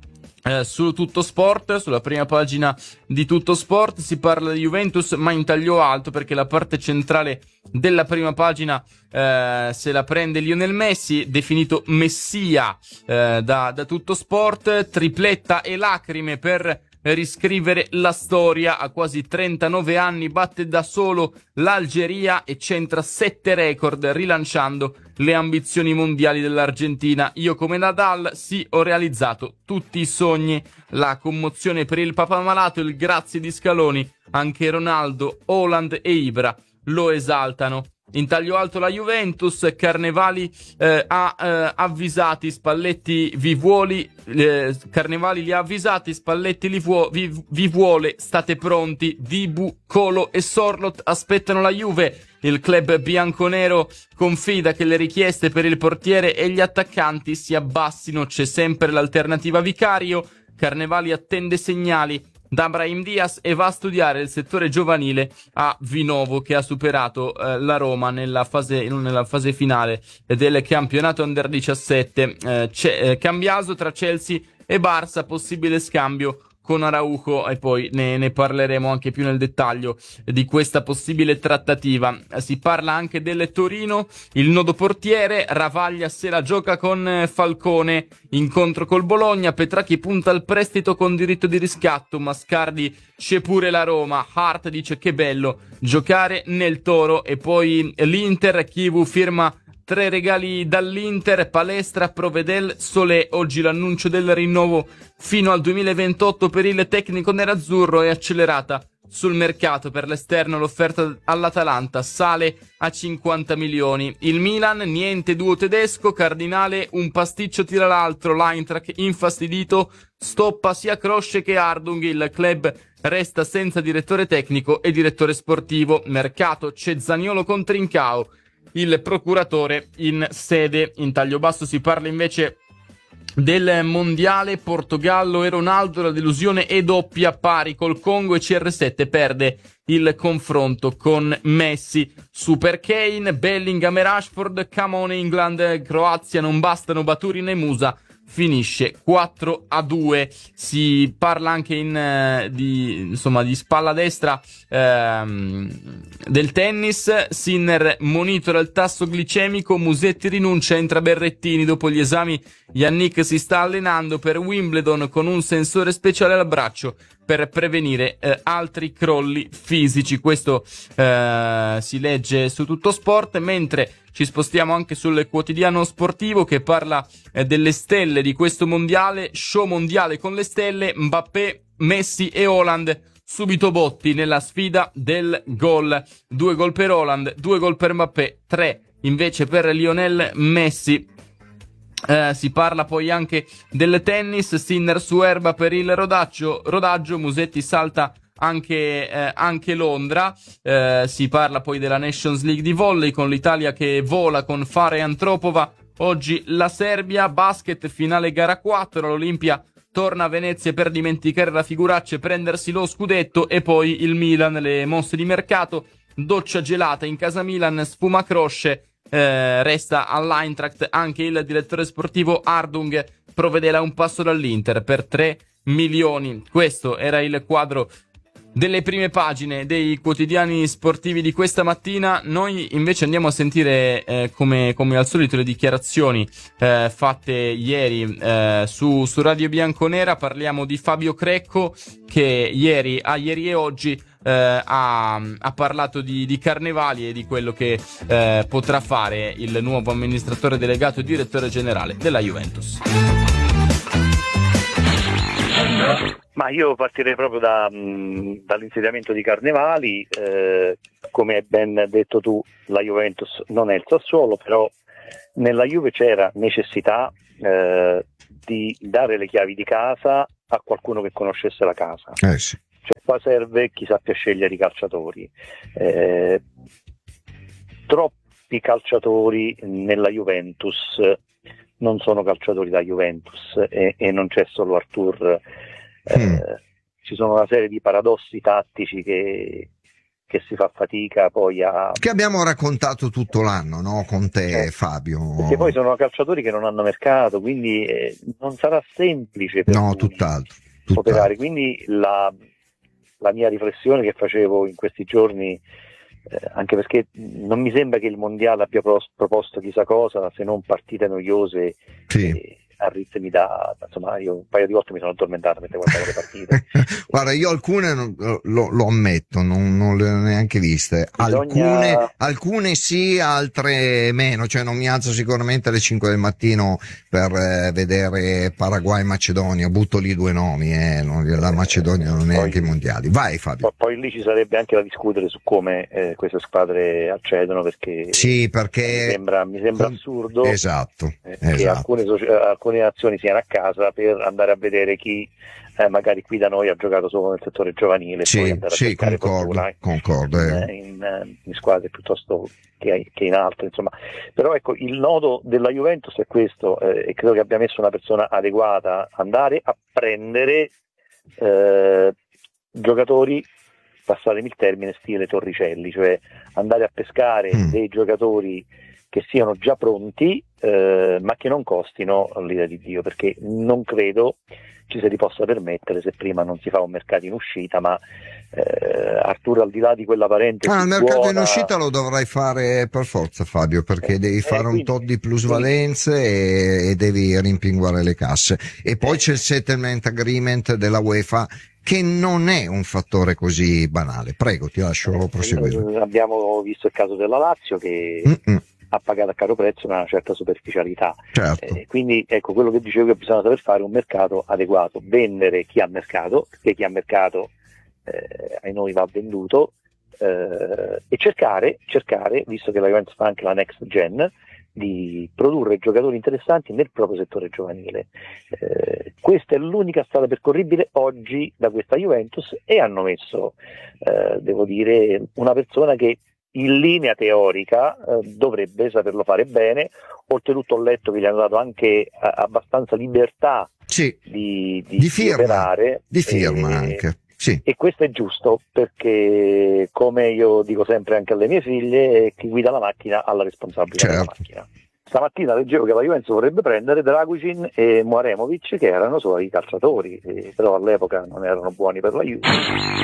su Tutto Sport, sulla prima pagina di Tutto Sport si parla di Juventus, ma in taglio alto, perché la parte centrale della prima pagina se la prende Lionel Messi, definito messia da Tutto Sport. Tripletta e lacrime per riscrivere la storia, a quasi 39 anni batte da solo l'Algeria e centra 7 record, rilanciando le ambizioni mondiali dell'Argentina. Io come Nadal sì, ho realizzato tutti i sogni. La commozione per il papà malato, il grazie di Scaloni, anche Ronaldo, Haaland e Ibra lo esaltano. In taglio alto la Juventus, Carnevali ha avvisati, Spalletti vi vuole, Carnevali li ha avvisati, Spalletti vi vuole, state pronti, Dibu, Colo e Sorlot aspettano la Juve. Il club bianconero confida che le richieste per il portiere e gli attaccanti si abbassino, c'è sempre l'alternativa Vicario. Carnevali attende segnali da Brahim Diaz e va a studiare il settore giovanile a Vinovo, che ha superato la Roma nella fase finale del campionato Under 17. Cambiaso tra Chelsea e Barça, possibile scambio con Araujo, e poi ne parleremo anche più nel dettaglio di questa possibile trattativa. Si parla anche del Torino, il nodo portiere, Ravaglia se la gioca con Falcone, incontro col Bologna, Petracchi punta al prestito con diritto di riscatto, Mascardi c'è pure la Roma, Hart dice che bello giocare nel Toro. E poi l'Inter, Chivu firma 3 regali dall'Inter, Palestra, Provedel, Solé. Oggi l'annuncio del rinnovo fino al 2028 per il tecnico nerazzurro è accelerata sul mercato. Per l'esterno l'offerta all'Atalanta sale a 50 milioni. Il Milan, niente duo tedesco, Cardinale un pasticcio tira l'altro, l'Eintracht infastidito stoppa sia Krosce che Ardung, il club resta senza direttore tecnico e direttore sportivo. Mercato, c'è Zaniolo con Trincao, il procuratore in sede. In taglio basso si parla invece del mondiale, Portogallo e Ronaldo, la delusione è doppia, pari col Congo e CR7 perde il confronto con Messi. Super Kane, Bellingham e Rashford, come on England, Croazia non bastano Baturin e Musa, finisce 4-2. Si parla anche di spalla destra del tennis. Sinner monitora il tasso glicemico, Musetti rinuncia, entra Berrettini dopo gli esami. Yannick si sta allenando per Wimbledon con un sensore speciale al braccio per prevenire altri crolli fisici. Questo si legge su Tutto Sport, mentre ci spostiamo anche sul quotidiano sportivo che parla delle stelle di questo mondiale. Show mondiale con le stelle, Mbappé, Messi e Haaland. Subito botti nella sfida del gol. 2 gol per Haaland, 2 gol per Mbappé, 3 invece per Lionel Messi. Si parla poi anche del tennis, Sinner su erba per il rodaggio, Musetti salta anche Londra. Si parla poi della Nations League di volley con l'Italia che vola con Fara e Antropova. Oggi la Serbia, basket finale gara 4, l'Olimpia torna a Venezia per dimenticare la figuraccia e prendersi lo scudetto. E poi il Milan, le mosse di mercato, doccia gelata in casa Milan, sfuma Krosce. Resta all'Eintracht anche il direttore sportivo Ardung, provvede a un passo dall'Inter per 3 milioni. Questo era il quadro delle prime pagine dei quotidiani sportivi di questa mattina. Noi invece andiamo a sentire come al solito le dichiarazioni fatte ieri su Radio Bianconera. Parliamo di Fabio Crecco, che ieri e oggi ha parlato di Carnevali e di quello che potrà fare il nuovo amministratore delegato e direttore generale della Juventus. Ma io partirei proprio dall'insediamento di Carnevali. Come hai ben detto tu, la Juventus non è il Sassuolo, però nella Juve c'era necessità di dare le chiavi di casa a qualcuno che conoscesse la casa. Sì. Cioè, qua serve chi sappia scegliere i calciatori. Troppi calciatori nella Juventus non sono calciatori da Juventus e non c'è solo Artur. Ci sono una serie di paradossi tattici che si fa fatica poi che abbiamo raccontato tutto l'anno, no? Con te, Fabio. Perché poi sono calciatori che non hanno mercato, quindi non sarà semplice per lui tutt'altro. operare. Quindi la mia riflessione che facevo in questi giorni, anche perché non mi sembra che il mondiale abbia proposto chissà cosa se non partite noiose, sì, a ritmi insomma, io un paio di volte mi sono addormentato mentre guardavo le partite. Guarda, io alcune lo ammetto, non le ho neanche viste. Alcune sì, altre meno, cioè non mi alzo sicuramente alle 5 del mattino per vedere Paraguay-Macedonia, butto lì due nomi, la Macedonia non è neanche i mondiali. Vai Fabio. Poi lì ci sarebbe anche da discutere su come queste squadre accedono, perché mi sembra assurdo, esatto. Che alcune nazioni siano a casa per andare a vedere chi magari qui da noi ha giocato solo nel settore giovanile, sì, poi andare a cercare concordo. In squadre piuttosto che in altre, insomma. Però ecco, il nodo della Juventus è questo, e credo che abbia messo una persona adeguata: andare a prendere giocatori, passatemi il termine, stile Torricelli, cioè andare a pescare dei giocatori che siano già pronti, ma che non costino l'ira di Dio, perché non credo ci si possa permettere, se prima non si fa un mercato in uscita, ma Arturo, al di là di quella parentesi, il mercato in uscita lo dovrai fare per forza, Fabio, perché devi fare un tot di plusvalenze e devi rimpinguare le casse, e poi c'è il settlement agreement della UEFA, che non è un fattore così banale. Prego, ti lascio proseguire. Abbiamo visto il caso della Lazio che ha pagato a caro prezzo una certa superficialità. Certo. Quindi ecco, quello che dicevo, che bisogna saper fare un mercato adeguato, vendere chi ha mercato, perché chi ha mercato ai noi va venduto, e cercare, visto che la Juventus fa anche la next gen, di produrre giocatori interessanti nel proprio settore giovanile. Questa è l'unica strada percorribile oggi da questa Juventus, e hanno messo, devo dire, una persona che in linea teorica dovrebbe saperlo fare bene. Oltretutto ho letto che gli hanno dato anche abbastanza libertà di operare, di firma anche. Sì. E questo è giusto, perché, come io dico sempre anche alle mie figlie, chi guida la macchina ha la responsabilità della macchina. Stamattina leggevo che la Juventus vorrebbe prendere Dragusin e Moaremovic, che erano suoi calciatori, però all'epoca non erano buoni per la Juve.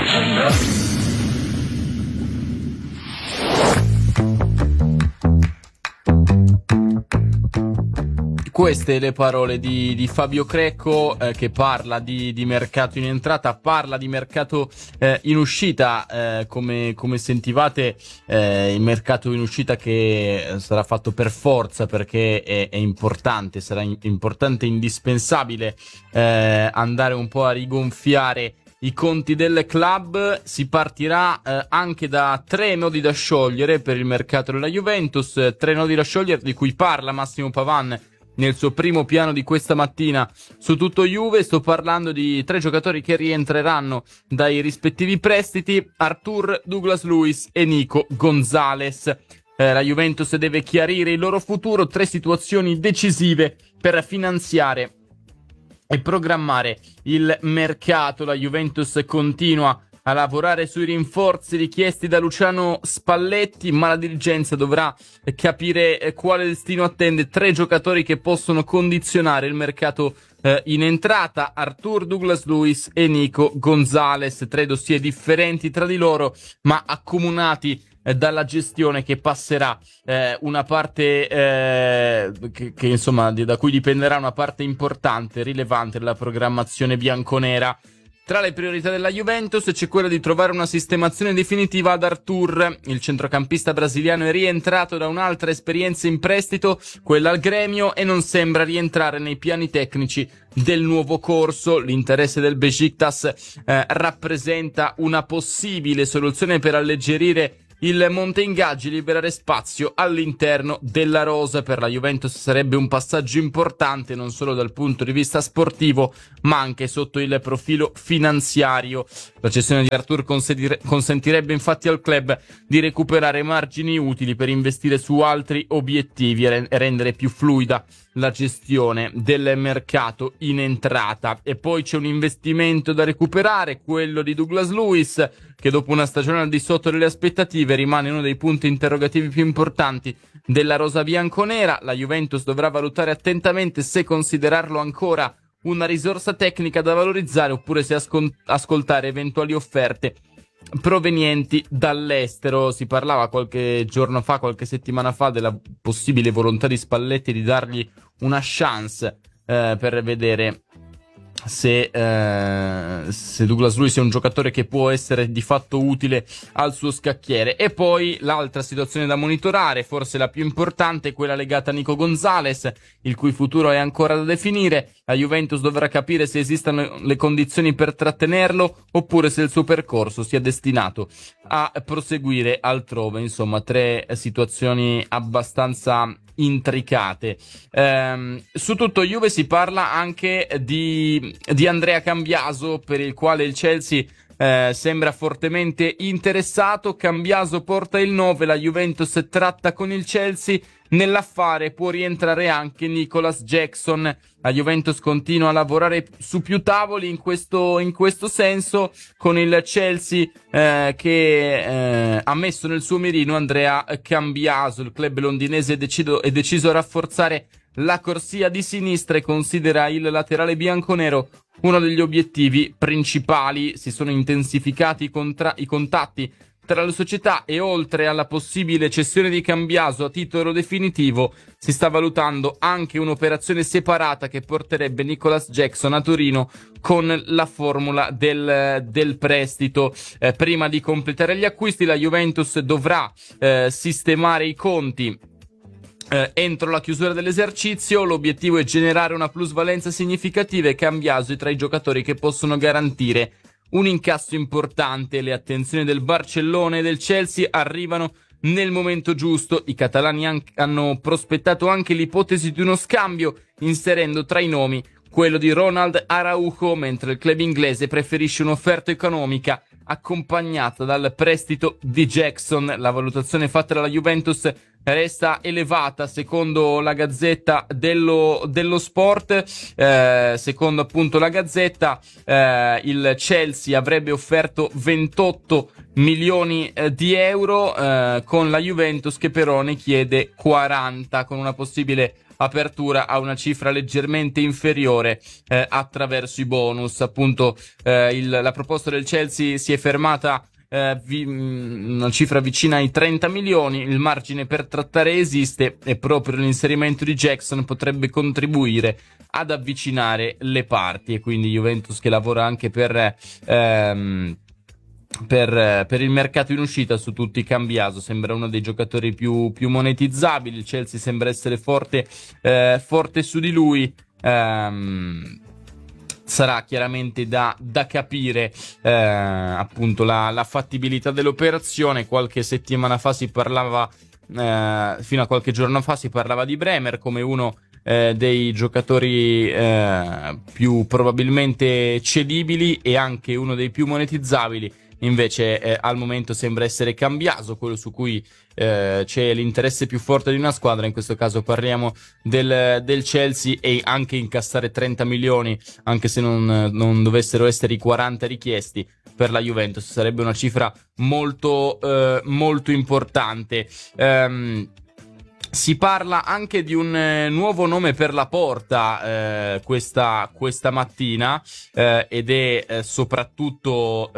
Queste le parole di Fabio Crecco, che parla di mercato in entrata, parla di mercato in uscita, come sentivate, il mercato in uscita che sarà fatto per forza, perché è importante, sarà importante e indispensabile andare un po' a rigonfiare i conti del club. Si partirà anche da 3 nodi da sciogliere per il mercato della Juventus, 3 nodi da sciogliere di cui parla Massimo Pavan nel suo primo piano di questa mattina su Tutto Juve. Sto parlando di 3 giocatori che rientreranno dai rispettivi prestiti: Artur, Douglas Luiz e Nico Gonzalez. La Juventus deve chiarire il loro futuro, 3 situazioni decisive per finanziare e programmare il mercato. La Juventus continua a lavorare sui rinforzi richiesti da Luciano Spalletti, ma la dirigenza dovrà capire quale destino attende 3 giocatori che possono condizionare il mercato in entrata, Artur, Douglas Luiz e Nico Gonzalez, 3 dossier differenti tra di loro ma accomunati dalla gestione che passerà una parte che insomma da cui dipenderà una parte importante, rilevante della programmazione bianconera. Tra le priorità della Juventus c'è quella di trovare una sistemazione definitiva ad Artur. Il centrocampista brasiliano è rientrato da un'altra esperienza in prestito, quella al Gremio, e non sembra rientrare nei piani tecnici del nuovo corso. L'interesse del Besiktas rappresenta una possibile soluzione per alleggerire il monte ingaggi, liberare spazio all'interno della rosa. Per la Juventus sarebbe un passaggio importante non solo dal punto di vista sportivo ma anche sotto il profilo finanziario. La cessione di Artur consentirebbe infatti al club di recuperare margini utili per investire su altri obiettivi e rendere più fluida la gestione del mercato in entrata. E poi c'è un investimento da recuperare, quello di Douglas Luiz, che dopo una stagione al di sotto delle aspettative rimane uno dei punti interrogativi più importanti della rosa bianconera. La Juventus dovrà valutare attentamente se considerarlo ancora una risorsa tecnica da valorizzare oppure se ascoltare eventuali offerte provenienti dall'estero. Si parlava qualche giorno fa, qualche settimana fa, della possibile volontà di Spalletti di dargli una chance per vedere se Douglas Luiz è un giocatore che può essere di fatto utile al suo scacchiere. E poi l'altra situazione da monitorare, forse la più importante, è quella legata a Nico Gonzalez, il cui futuro è ancora da definire. La Juventus dovrà capire se esistano le condizioni per trattenerlo oppure se il suo percorso sia destinato a proseguire altrove. Insomma, 3 situazioni abbastanza intricate. Su tutto Juve si parla anche di Andrea Cambiaso, per il quale il Chelsea sembra fortemente interessato. Cambiaso porta il 9, la Juventus tratta con il Chelsea. Nell'affare può rientrare anche Nicolas Jackson. La Juventus continua a lavorare su più tavoli in questo senso, con il Chelsea che ha messo nel suo mirino Andrea Cambiaso. Il club londinese è deciso a rafforzare la corsia di sinistra e considera il laterale bianconero uno degli obiettivi principali. Si sono intensificati i contatti tra le società e oltre alla possibile cessione di Cambiaso a titolo definitivo si sta valutando anche un'operazione separata che porterebbe Nicolas Jackson a Torino con la formula del prestito. Prima di completare gli acquisti la Juventus dovrà sistemare i conti entro la chiusura dell'esercizio. L'obiettivo è generare una plusvalenza significativa e Cambiaso è tra i giocatori che possono garantire un incasso importante. Le attenzioni del Barcellona e del Chelsea arrivano nel momento giusto. I catalani hanno prospettato anche l'ipotesi di uno scambio, inserendo tra i nomi quello di Ronald Araujo, mentre il club inglese preferisce un'offerta economica accompagnata dal prestito di Jackson. La valutazione fatta dalla Juventus resta elevata secondo la Gazzetta dello Sport. Secondo appunto la Gazzetta, il Chelsea avrebbe offerto 28 milioni di euro con la Juventus che però ne chiede 40, con una possibile apertura a una cifra leggermente inferiore attraverso i bonus. Appunto la proposta del Chelsea si è fermata una cifra vicina ai 30 milioni. Il margine per trattare esiste e proprio l'inserimento di Jackson potrebbe contribuire ad avvicinare le parti, e quindi Juventus che lavora anche per il mercato in uscita su tutti. Cambiaso sembra uno dei giocatori più monetizzabili. Il Chelsea sembra essere forte su di lui. Sarà chiaramente da capire appunto la fattibilità dell'operazione. Qualche settimana fa si parlava, fino a qualche giorno fa si parlava di Bremer come uno dei giocatori più probabilmente cedibili e anche uno dei più monetizzabili. Invece al momento sembra essere Cambiaso quello su cui c'è l'interesse più forte di una squadra. In questo caso parliamo del Chelsea, e anche incassare 30 milioni, anche se non dovessero essere i 40 richiesti per la Juventus, sarebbe una cifra molto importante. Si parla anche di un nuovo nome per la Porta questa mattina ed è soprattutto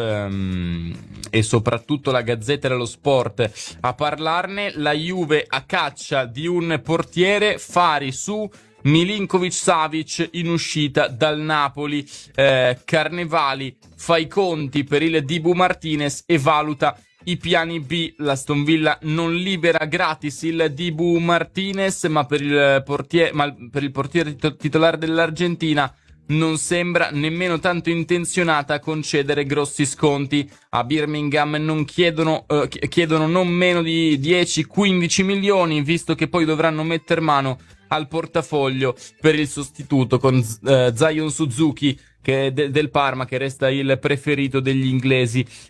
la Gazzetta dello Sport a parlarne. La Juve a caccia di un portiere, Fari su Milinkovic-Savic in uscita dal Napoli. Carnevali fa i conti per il Dibu Martinez e valuta i piani B. L'Aston Villa non libera gratis il Dibu Martinez, ma per il portiere titolare dell'Argentina non sembra nemmeno tanto intenzionata a concedere grossi sconti. A Birmingham non chiedono non meno di 10-15 milioni, visto che poi dovranno metter mano al portafoglio per il sostituto con Zion Suzuki, che del Parma, che resta il preferito degli inglesi